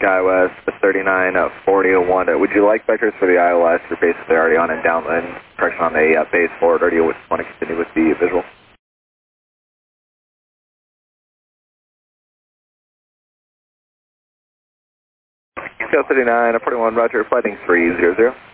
SkyWest 39 4001. Would you like vectors for the ILS? You're basically already on and downwind correction on the base forward, or do you want to continue with the visual? Sky 39 41, roger, flighting 300.